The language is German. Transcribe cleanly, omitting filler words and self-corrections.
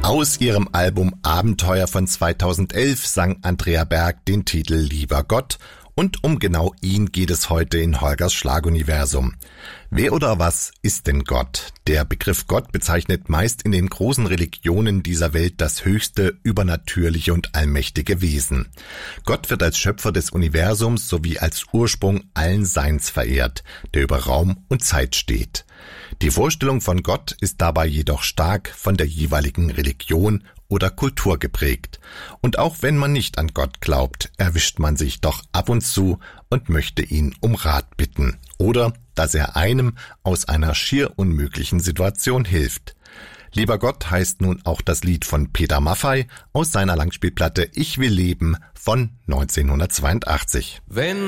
Aus ihrem Album Abenteuer von 2011 sang Andrea Berg den Titel Lieber Gott, und um genau ihn geht es heute in Holgers Schlaguniversum. Wer oder was ist denn Gott? Der Begriff Gott bezeichnet meist in den großen Religionen dieser Welt das höchste, übernatürliche und allmächtige Wesen. Gott wird als Schöpfer des Universums sowie als Ursprung allen Seins verehrt, der über Raum und Zeit steht. Die Vorstellung von Gott ist dabei jedoch stark von der jeweiligen Religion oder Kultur geprägt. Und auch wenn man nicht an Gott glaubt, erwischt man sich doch ab und zu und möchte ihn um Rat bitten oder dass er einem aus einer schier unmöglichen Situation hilft. Lieber Gott heißt nun auch das Lied von Peter Maffay aus seiner Langspielplatte Ich will leben von 1982.